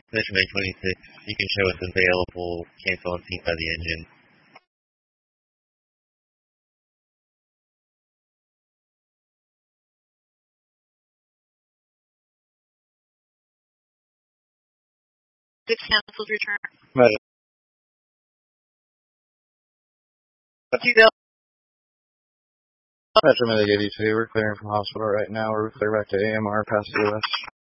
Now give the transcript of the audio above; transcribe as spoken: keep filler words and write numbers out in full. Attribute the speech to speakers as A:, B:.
A: Mission Bay twenty-six, you can show us available, cancel on seat by the engine.
B: Six canceled return.
C: Measure. Measurement eighty-two, we're clearing from hospital right now. We're clear back to A M R past the U S